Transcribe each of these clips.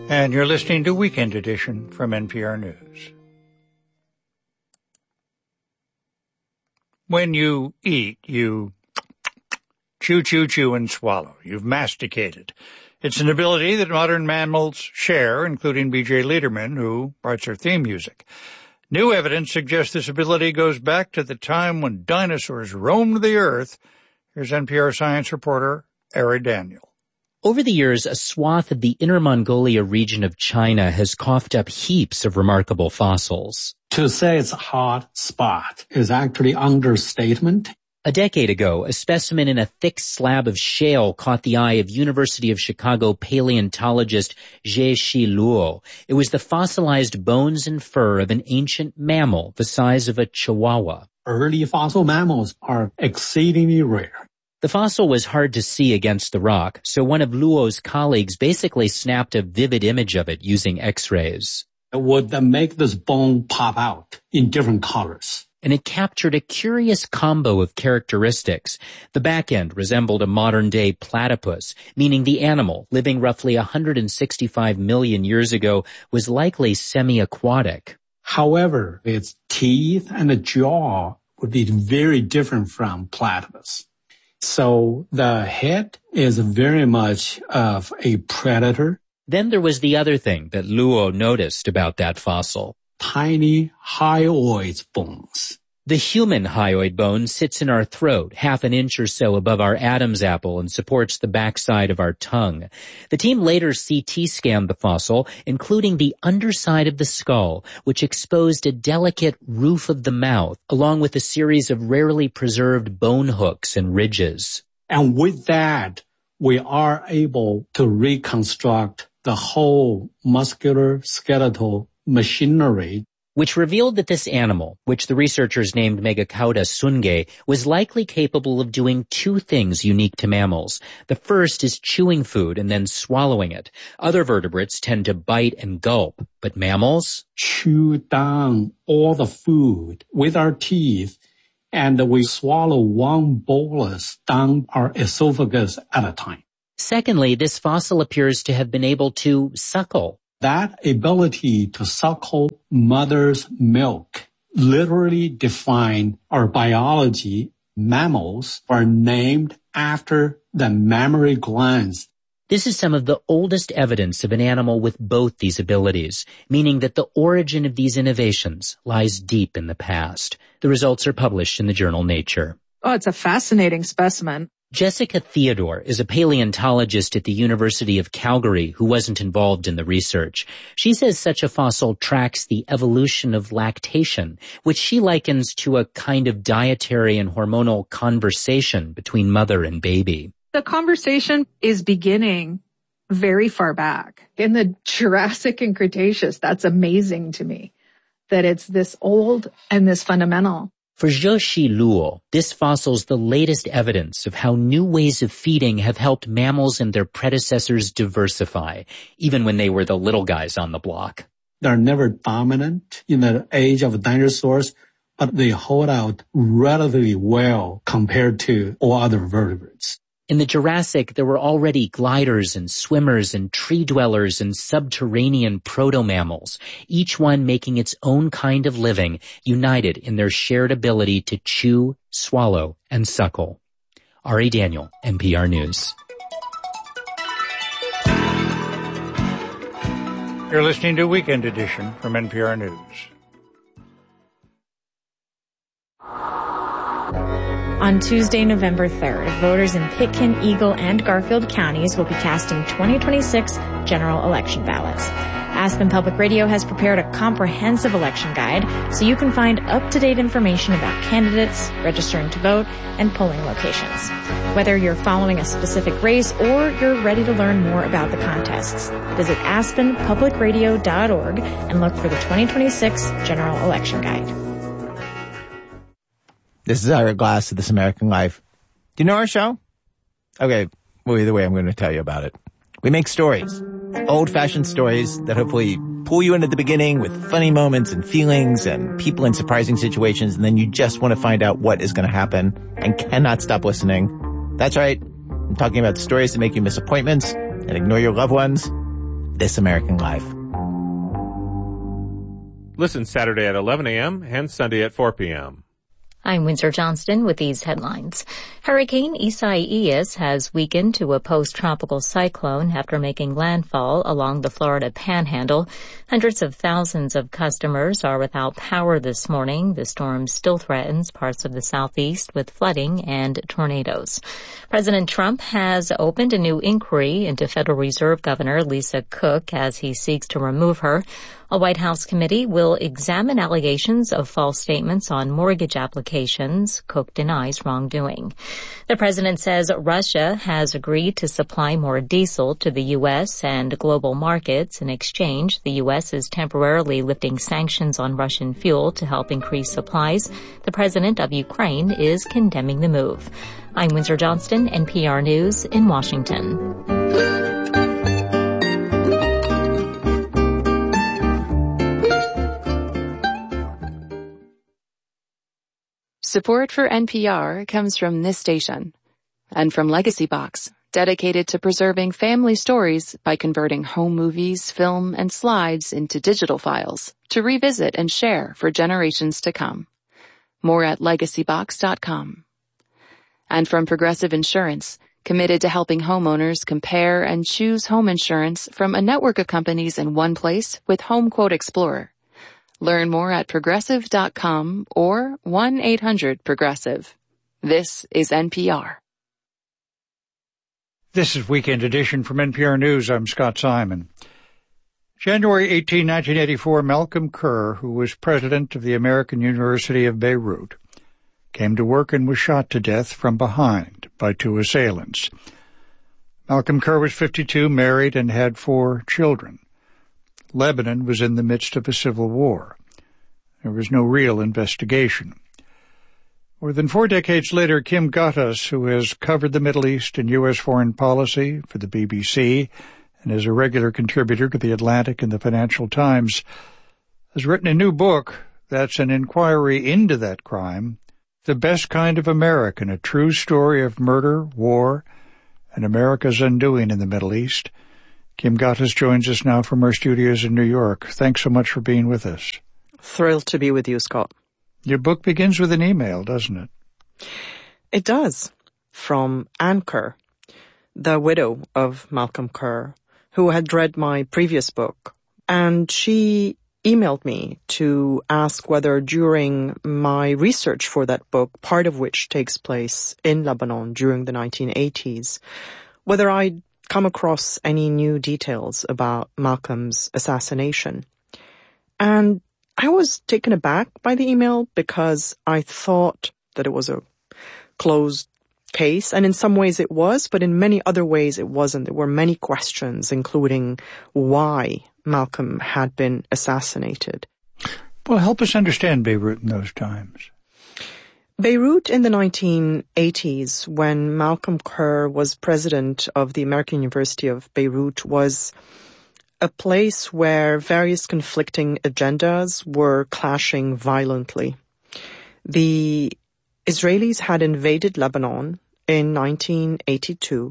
And you're listening to Weekend Edition from NPR News. When you eat, you chew, chew, chew, and swallow. You've masticated. It's an ability that modern mammals share, including B.J. Liederman, who writes our theme music. New evidence suggests this ability goes back to the time when dinosaurs roamed the earth. Here's NPR science reporter Ari Daniel. Over the years, a swath of the Inner Mongolia region of China has coughed up heaps of remarkable fossils. To say it's a hot spot is actually understatement. A decade ago, a specimen in a thick slab of shale caught the eye of University of Chicago paleontologist Zhe-Shi Luo. It was the fossilized bones and fur of an ancient mammal the size of a chihuahua. Early fossil mammals are exceedingly rare. The fossil was hard to see against the rock, so one of Luo's colleagues basically snapped a vivid image of it using X-rays. It would make this bone pop out in different colors. And it captured a curious combo of characteristics. The back end resembled a modern-day platypus, meaning the animal, living roughly 165 million years ago, was likely semi-aquatic. However, its teeth and the jaw would be very different from platypus. So the head is very much of a predator. Then there was the other thing that Luo noticed about that fossil. Tiny hyoid bones. The human hyoid bone sits in our throat, half an inch or so above our Adam's apple, and supports the backside of our tongue. The team later CT scanned the fossil, including the underside of the skull, which exposed a delicate roof of the mouth, along with a series of rarely preserved bone hooks and ridges. And with that, we are able to reconstruct the whole muscular skeletal machinery, which revealed that this animal, which the researchers named Megacauda sungae, was likely capable of doing two things unique to mammals. The first is chewing food and then swallowing it. Other vertebrates tend to bite and gulp, but mammals chew down all the food with our teeth, and we swallow one bolus down our esophagus at a time. Secondly, this fossil appears to have been able to suckle. That ability to suckle mother's milk literally define our biology. Mammals are named after the mammary glands. This is some of the oldest evidence of an animal with both these abilities, meaning that the origin of these innovations lies deep in the past. The results are published in the journal Nature. Oh, it's a fascinating specimen. Jessica Theodore is a paleontologist at the University of Calgary who wasn't involved in the research. She says such a fossil tracks the evolution of lactation, which she likens to a kind of dietary and hormonal conversation between mother and baby. The conversation is beginning very far back in the Jurassic and Cretaceous. That's amazing to me that it's this old and this fundamental. For Zhe-Shi Luo, this fossil's the latest evidence of how new ways of feeding have helped mammals and their predecessors diversify, even when they were the little guys on the block. They're never dominant in the age of dinosaurs, but they hold out relatively well compared to all other vertebrates. In the Jurassic, there were already gliders and swimmers and tree dwellers and subterranean proto-mammals, each one making its own kind of living, united in their shared ability to chew, swallow, and suckle. Ari Daniel, NPR News. You're listening to Weekend Edition from NPR News. On Tuesday, November 3rd, voters in Pitkin, Eagle, and Garfield counties will be casting 2026 general election ballots. Aspen Public Radio has prepared a comprehensive election guide so you can find up-to-date information about candidates, registering to vote, and polling locations. Whether you're following a specific race or you're ready to learn more about the contests, visit aspenpublicradio.org and look for the 2026 general election guide. This is Ira Glass of This American Life. Do you know our show? Okay, well, either way, I'm going to tell you about it. We make stories, old-fashioned stories that hopefully pull you in at the beginning with funny moments and feelings and people in surprising situations, and then you just want to find out what is going to happen and cannot stop listening. That's right. I'm talking about stories that make you miss appointments and ignore your loved ones. This American Life. Listen Saturday at 11 a.m. and Sunday at 4 p.m. I'm Windsor Johnston with these headlines. Hurricane Isaias has weakened to a post-tropical cyclone after making landfall along the Florida Panhandle. Hundreds of thousands of customers are without power this morning. The storm still threatens parts of the southeast with flooding and tornadoes. President Trump has opened a new inquiry into Federal Reserve Governor Lisa Cook as he seeks to remove her. A White House committee will examine allegations of false statements on mortgage applications. Cook denies wrongdoing. The president says Russia has agreed to supply more diesel to the U.S. and global markets. In exchange, the U.S. is temporarily lifting sanctions on Russian fuel to help increase supplies. The president of Ukraine is condemning the move. I'm Windsor Johnston, NPR News in Washington. Support for NPR comes from this station and from Legacy Box, dedicated to preserving family stories by converting home movies, film, and slides into digital files to revisit and share for generations to come. More at legacybox.com. And from Progressive Insurance, committed to helping homeowners compare and choose home insurance from a network of companies in one place with Home Quote Explorer. Learn more at progressive.com or 1-800-PROGRESSIVE. This is NPR. This is Weekend Edition from NPR News. I'm Scott Simon. January 18, 1984, Malcolm Kerr, who was president of the American University of Beirut, came to work and was shot to death from behind by two assailants. Malcolm Kerr was 52, married, and had 4 children. Lebanon was in the midst of a civil war. There was no real investigation. More than 4 decades later, Kim Ghattas, who has covered the Middle East and U.S. foreign policy for the BBC and is a regular contributor to The Atlantic and the Financial Times, has written a new book that's an inquiry into that crime, The Best Kind of American, a true story of murder, war, and America's undoing in the Middle East. Kim Ghattas joins us now from our studios in New York. Thanks so much for being with us. Thrilled to be with you, Scott. Your book begins with an email, doesn't it? It does. From Ann Kerr, the widow of Malcolm Kerr, who had read my previous book. And she emailed me to ask whether during my research for that book, part of which takes place in Lebanon during the 1980s, whether I'd come across any new details about Malcolm's assassination. And I was taken aback by the email because I thought that it was a closed case, and in some ways it was, but in many other ways it wasn't. There were many questions, including why Malcolm had been assassinated. Well, help us understand Beirut in those times. Beirut in the 1980s, when Malcolm Kerr was president of the American University of Beirut, was a place where various conflicting agendas were clashing violently. The Israelis had invaded Lebanon in 1982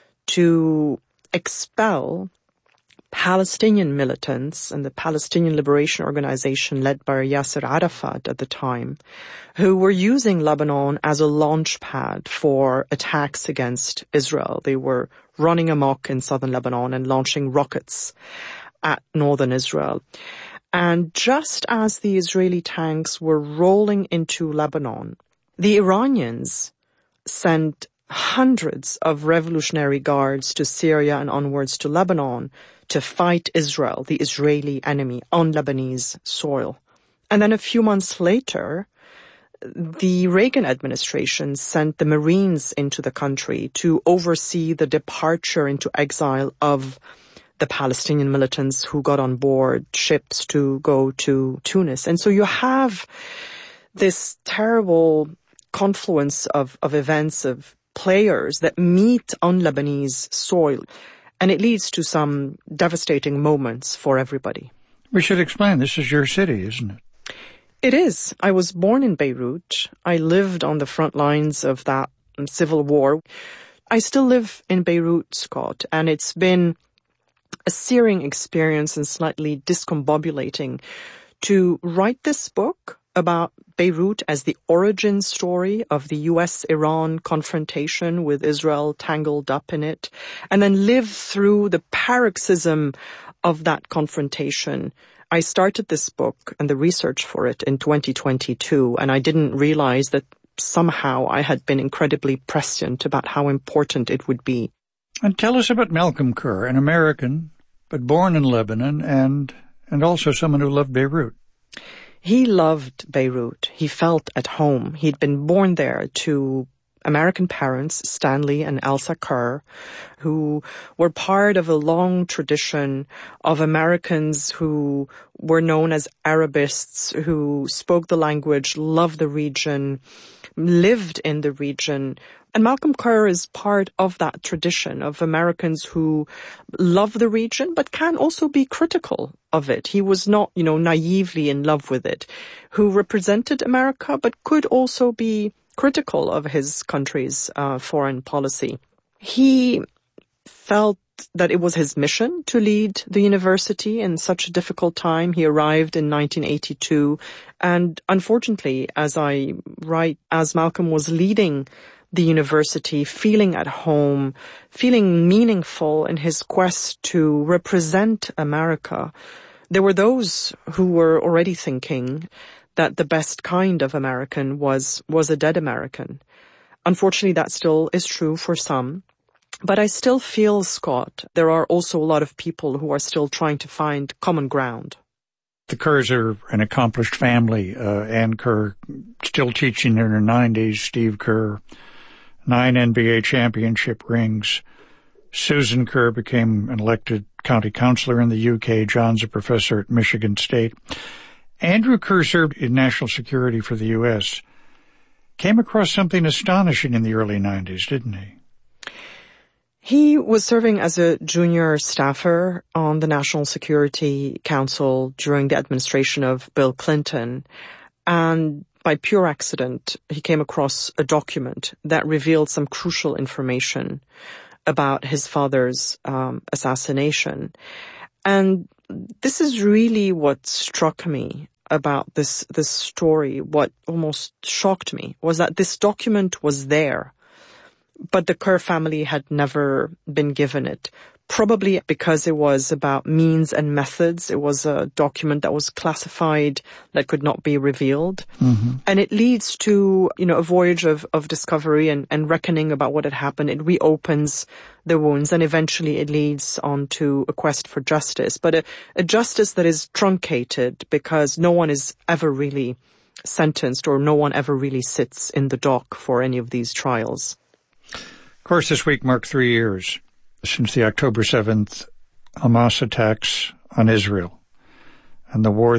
to expel Palestinian militants and the Palestinian Liberation Organization led by Yasser Arafat at the time, who were using Lebanon as a launch pad for attacks against Israel. They were running amok in southern Lebanon and launching rockets at northern Israel. And just as the Israeli tanks were rolling into Lebanon, the Iranians sent hundreds of Revolutionary Guards to Syria and onwards to Lebanon to fight Israel, the Israeli enemy, on Lebanese soil. And then a few months later, the Reagan administration sent the Marines into the country to oversee the departure into exile of the Palestinian militants who got on board ships to go to Tunis. And so you have this terrible confluence of events, of players that meet on Lebanese soil. And it leads to some devastating moments for everybody. We should explain, this is your city, isn't it? It is. I was born in Beirut. I lived on the front lines of that civil war. I still live in Beirut, Scott, and it's been a searing experience and slightly discombobulating to write this book about Beirut as the origin story of the US-Iran confrontation with Israel tangled up in it, and then live through the paroxysm of that confrontation. I started this book and the research for it in 2022, and I didn't realize that somehow I had been incredibly prescient about how important it would be. And tell us about Malcolm Kerr, an American, but born in Lebanon, and also someone who loved Beirut. He loved Beirut. He felt at home. He'd been born there to American parents, Stanley and Elsa Kerr, who were part of a long tradition of Americans who were known as Arabists, who spoke the language, loved the region, lived in the region. And Malcolm Kerr is part of that tradition of Americans who love the region, but can also be critical of it. He was not, naively in love with it, who represented America, but could also be critical of his country's foreign policy. He felt that it was his mission to lead the university in such a difficult time. He arrived in 1982, and unfortunately, as I write, as Malcolm was leading the university, feeling at home, feeling meaningful in his quest to represent America, there were those who were already thinking that the best kind of American was a dead American. Unfortunately, that still is true for some. But I still feel, Scott, there are also a lot of people who are still trying to find common ground. The Kerrs are an accomplished family. Ann Kerr, still teaching in her 90s. Steve Kerr, 9 NBA championship rings. Susan Kerr became an elected county councilor in the UK. John's a professor at Michigan State. Andrew Kerr served in national security for the U.S. Came across something astonishing in the early 90s, didn't he? He was serving as a junior staffer on the National Security Council during the administration of Bill Clinton, and by pure accident, he came across a document that revealed some crucial information about his father's assassination. And this is really what struck me about this story. What almost shocked me was that this document was there, but the Kerr family had never been given it. Probably because it was about means and methods. It was a document that was classified, that could not be revealed. Mm-hmm. And it leads to, a voyage of discovery and reckoning about what had happened. It reopens the wounds, and eventually it leads on to a quest for justice. But a justice that is truncated because no one is ever really sentenced, or no one ever really sits in the dock for any of these trials. Of course, this week marked 3 years since the October 7th Hamas attacks on Israel and the war